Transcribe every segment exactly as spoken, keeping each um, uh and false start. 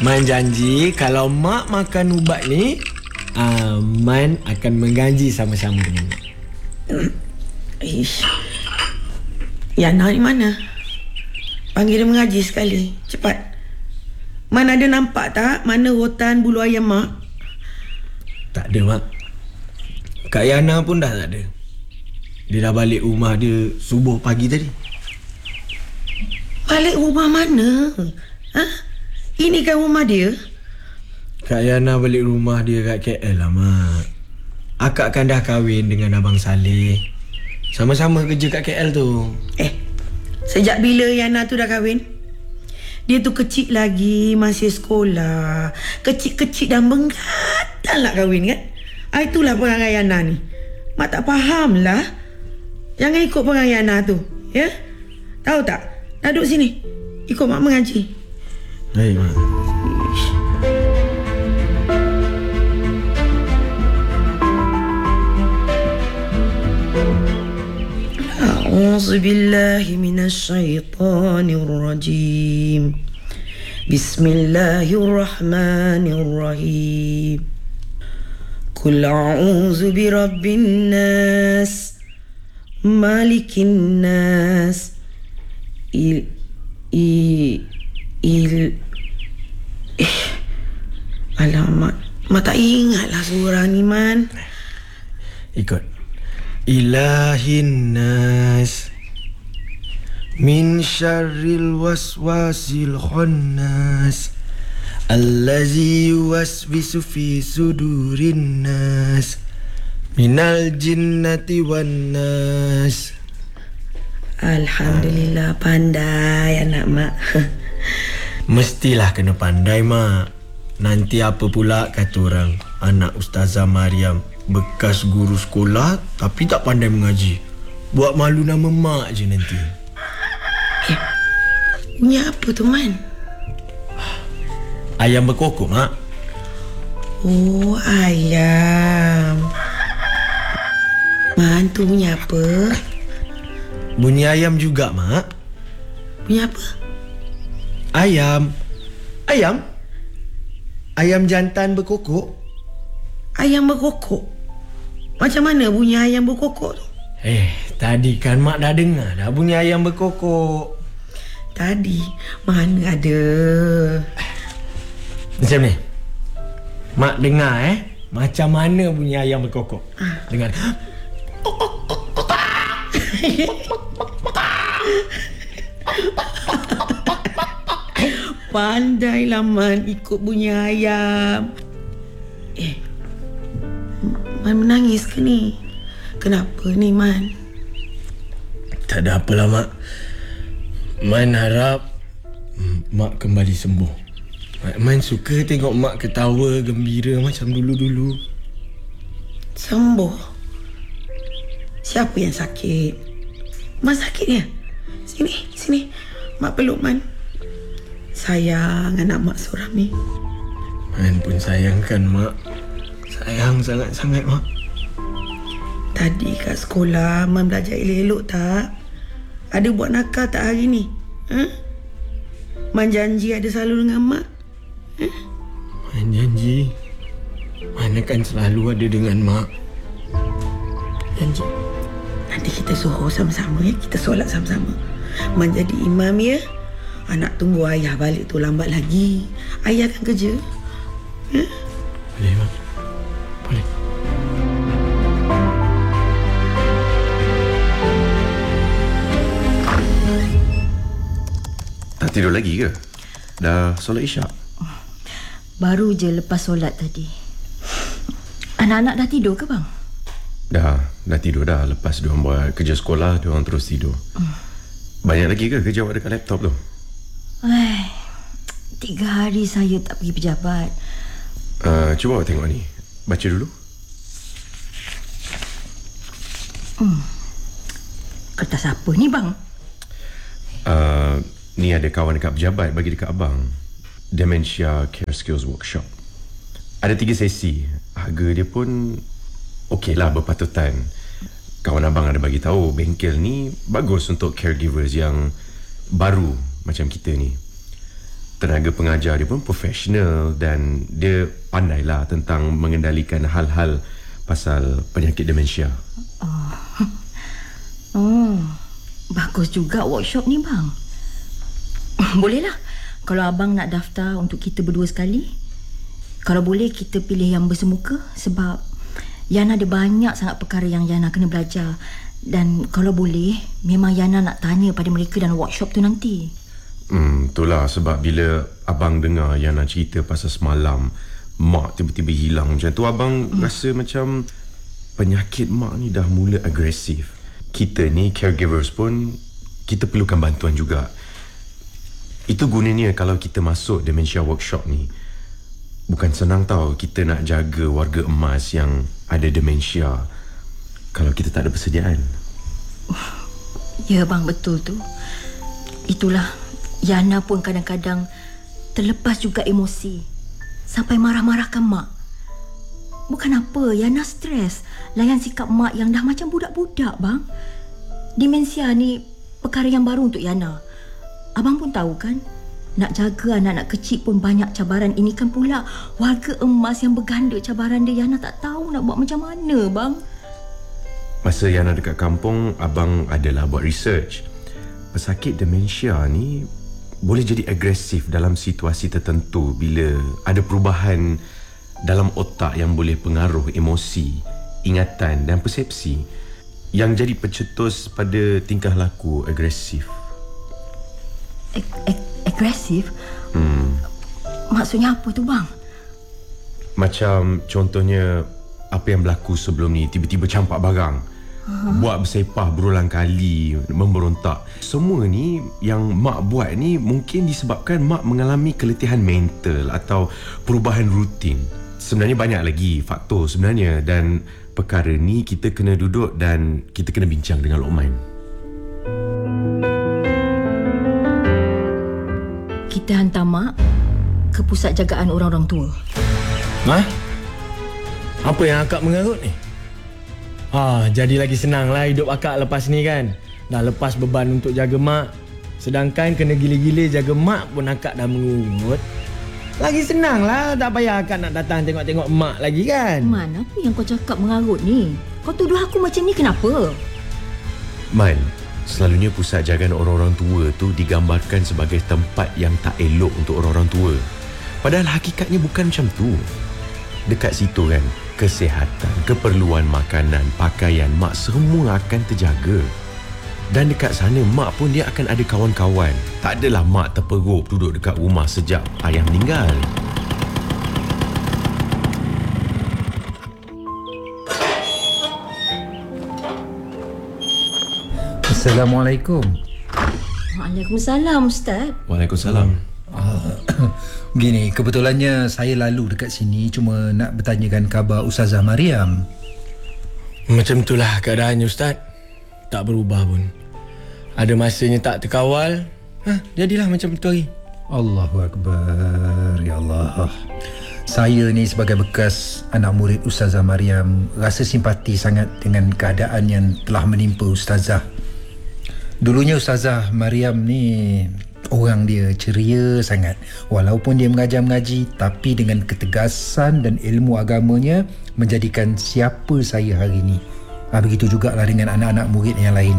Man janji kalau mak makan ubat ni, uh, Man akan menggaji sama-sama dengan mak. Ish. Yana ni mana? Panggil dia mengaji sekali. Cepat. Man ada nampak tak mana rotan bulu ayam mak? Tak ada, mak. Kak Yana pun dah tak ada. Dia dah balik rumah dia subuh pagi tadi. Balik rumah mana? Ha? Ini kan rumah dia? Kak Yana balik rumah dia kat K L lah, mak. Akak kan dah kahwin dengan Abang Saleh. Sama-sama kerja kat K L tu. Eh, sejak bila Yana tu dah kahwin? Dia tu kecil lagi, masih sekolah. Kecil-kecil dan menggatal nak kahwin kan? Ah, itulah perangai Yana ni. Mak tak faham lah. Jangan ikut perangai Yana tu. Ya? Tahu tak? Dah duduk sini. Ikut mak mengaji. Baik, mak. أعوذ بالله من الشيطان الرجيم بسم الله الرحمن الرحيم قل أعوذ برب الناس مالك الناس إل إل إل Alamak, mak tak ingatlah surah ni, Man. Ikut. Ilahin nas min syarril waswasil khannas allazi yuwaswisu fi sudurin nas minal jinnati wan nas. Alhamdulillah, pandai anak mak. Mestilah kena pandai, mak. Nanti apa pula kata orang, anak Ustazah Mariam bekas guru sekolah tapi tak pandai mengaji. Buat malu nama mak je nanti. Eh, bunyi apa tu, Man? Ayam berkokok, mak. Oh, ayam. Man, tu bunyi apa? Bunyi ayam juga, mak. Bunyi apa? Ayam. Ayam? Ayam jantan berkokok. Ayam berkokok? Macam mana bunyi ayam berkokok tu? Eh, tadi kan mak dah dengar dah bunyi ayam berkokok. Tadi? Mana ada. Macam ni. Mak dengar eh. Macam mana bunyi ayam berkokok. Ah. Dengar. Pandailah, Man, ikut bunyi ayam. Eh, Man menangis ke ni? Kenapa ni, Man? Tak ada apalah, mak. Man harap mak kembali sembuh. Man suka tengok mak ketawa gembira macam dulu-dulu. Sembuh? Siapa yang sakit? Man sakit ya? Sini, sini. Mak peluk Man. Sayang anak mak seorang ni. Man pun sayangkan mak. Sayang sangat-sangat, mak. Tadi kat sekolah Man belajar elok-elok tak? Ada buat nakal tak hari ni? Ha? Man janji ada selalu dengan mak. Ha? Man janji Man akan selalu ada dengan mak. Janji. Nanti kita suruh sama-sama ya. Kita solat sama-sama. Man jadi imam ya. Anak tunggu ayah balik tu lambat lagi. Ayah akan kerja. Ha? Boleh, mak. Boleh. Tak tidur lagi ke? Dah solat isyak? Baru je lepas solat tadi. Anak-anak dah tidur ke, bang? Dah, dah tidur dah. Lepas diorang buat kerja sekolah, diorang terus tidur. hmm. Banyak lagi ke kerja awak dekat laptop tu? Ay, tiga hari saya tak pergi pejabat. uh, Cuba awak tengok ni. Baca dulu. hmm. Kertas apa ni, bang? Uh, ni ada kawan dekat pejabat bagi dekat abang. Dementia Care Skills Workshop. Ada tiga sesi. Harga dia pun okey lah, berpatutan. Kawan abang ada bagi tahu bengkel ni bagus untuk caregivers yang baru macam kita ni. tenaga pengajar dia pun profesional dan dia pandailah tentang mengendalikan hal-hal pasal penyakit demensia. Oh, oh bagus juga workshop ni bang. Bolehlah kalau abang nak daftar untuk kita berdua sekali. Kalau boleh kita pilih yang bersemuka sebab Yana ada banyak sangat perkara yang Yana kena belajar. Dan kalau boleh memang Yana nak tanya pada mereka dalam workshop tu nanti. Hmm, itulah sebab bila abang dengar Yana cerita pasal semalam mak tiba-tiba hilang macam tu, abang hmm. rasa macam penyakit mak ni dah mula agresif. Kita ni caregivers pun kita perlukan bantuan juga. Itu gunanya kalau kita masuk dementia workshop ni. Bukan senang tau kita nak jaga warga emas yang ada demensia kalau kita tak ada persediaan. Ya bang, betul tu. Itulah Yana pun kadang-kadang terlepas juga emosi sampai marah-marahkan mak. Bukan apa, Yana stres layan sikap mak yang dah macam budak-budak bang. Demensia ni perkara yang baru untuk Yana. Abang pun tahu kan, nak jaga anak-anak kecil pun banyak cabaran. Ini kan pula warga emas yang berganda cabaran dia. Yana tak tahu nak buat macam mana bang. Masa Yana dekat kampung, abang adalah buat research. Pesakit demensia ni boleh jadi agresif dalam situasi tertentu bila ada perubahan dalam otak yang boleh pengaruh emosi, ingatan dan persepsi yang jadi pencetus pada tingkah laku agresif. Ag- ag- agresif? Hmm. Maksudnya apa tu bang? Macam contohnya apa yang berlaku sebelum ni, tiba-tiba campak barang. Uh-huh. Buat bersepah berulang kali, memberontak. Semua ni yang mak buat ni mungkin disebabkan mak mengalami keletihan mental atau perubahan rutin. Sebenarnya banyak lagi faktor sebenarnya, dan perkara ni kita kena duduk dan kita kena bincang dengan Luqman. Kita hantar mak ke pusat jagaan orang-orang tua. Ma? Apa yang akak mengarut ni? Ha, jadi lagi senang lah hidup akak lepas ni kan. Dah lepas beban untuk jaga mak. Sedangkan kena gila-gila jaga mak pun akak dah mengungut. Lagi senang lah, tak payah akak nak datang tengok-tengok mak lagi kan. Man, apa yang kau cakap mengarut ni? Kau tuduh aku macam ni kenapa? Man, selalunya pusat jagaan orang-orang tua tu digambarkan sebagai tempat yang tak elok untuk orang-orang tua. Padahal hakikatnya bukan macam tu. Dekat situ kan, kesihatan, keperluan makanan, pakaian mak semua akan terjaga. Dan dekat sana mak pun dia akan ada kawan-kawan. Tak adalah mak terperuk duduk dekat rumah sejak ayah meninggal. Assalamualaikum. Waalaikumsalam Ustaz. Waalaikumsalam. Uh, Gini, kebetulannya saya lalu dekat sini cuma nak bertanyakan khabar Ustazah Mariam. Macam itulah keadaannya Ustaz. Tak berubah pun. Ada masanya tak terkawal. Ha, jadilah macam itu hari. Allahu Akbar. Ya Allah. Saya ni sebagai bekas anak murid Ustazah Mariam rasa simpati sangat dengan keadaan yang telah menimpa Ustazah. Dulunya Ustazah Mariam ni orang dia ceria sangat. Walaupun dia mengajar mengaji, tapi dengan ketegasan dan ilmu agamanya menjadikan siapa saya hari ini. Ha, begitu jugalah dengan anak-anak murid yang lain.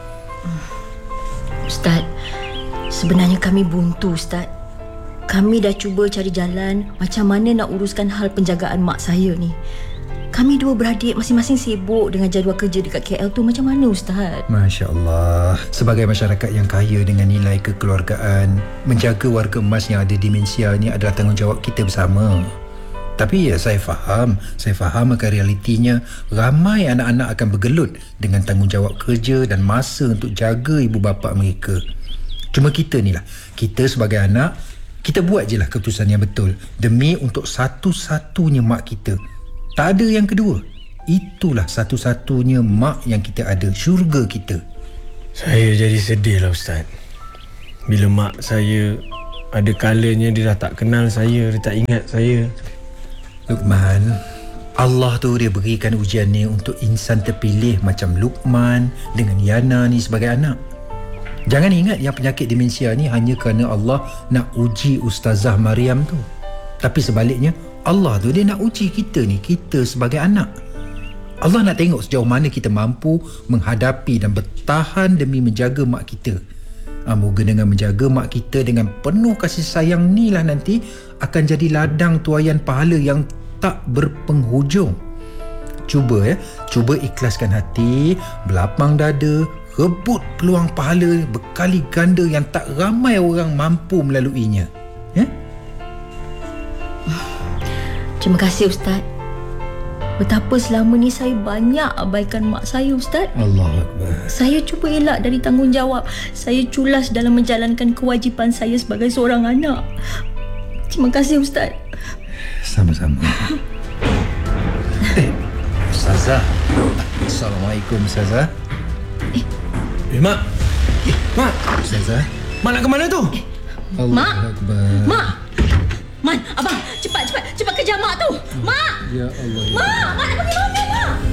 Ustaz, sebenarnya kami buntu Ustaz. Kami dah cuba cari jalan macam mana nak uruskan hal penjagaan mak saya ni. Kami dua beradik masing-masing sibuk dengan jadual kerja dekat K L tu. Macam mana Ustaz? Masya Allah. Sebagai masyarakat yang kaya dengan nilai kekeluargaan, menjaga warga emas yang ada demensia ni adalah tanggungjawab kita bersama. Tapi ya, saya faham. Saya faham akan realitinya ramai anak-anak akan bergelut dengan tanggungjawab kerja dan masa untuk jaga ibu bapa mereka. Cuma kita ni lah, kita sebagai anak, kita buat je lah keputusan yang betul demi untuk satu-satunya mak kita. Tak ada yang kedua. Itulah satu-satunya mak yang kita ada, syurga kita. Saya jadi sedih lah Ustaz. Bila mak saya ada kalanya dia dah tak kenal saya, dia tak ingat saya. Luqman, Allah tu dia berikan ujian ni untuk insan terpilih macam Luqman dengan Yana ni sebagai anak. Jangan ingat yang penyakit demensia ni hanya kerana Allah nak uji Ustazah Mariam tu. Tapi sebaliknya, Allah tu dia nak uji kita ni, kita sebagai anak. Allah nak tengok sejauh mana kita mampu menghadapi dan bertahan demi menjaga mak kita. Ha, moga dengan menjaga mak kita dengan penuh kasih sayang ni lah nanti akan jadi ladang tuaian pahala yang tak berpenghujung. Cuba ya, cuba ikhlaskan hati, berlapang dada, rebut peluang pahala berkali ganda yang tak ramai orang mampu melaluinya. Ya? Terima kasih Ustaz. Betapa selama ni saya banyak abaikan mak saya Ustaz. Allah Akbar. Saya cuba elak dari tanggungjawab. Saya culas dalam menjalankan kewajipan saya sebagai seorang anak. Terima kasih Ustaz. Sama-sama. Eh, Ustazah. Assalamualaikum Ustazah. Eh, Mak. Eh, Mak. Ustazah. Mak nak ke mana tu? Allah Mak. Akbar. Mak. Man, abang, cepat cepat cepat kejar mak tu. Mak. Ya Allah. Ya Mak, Mak.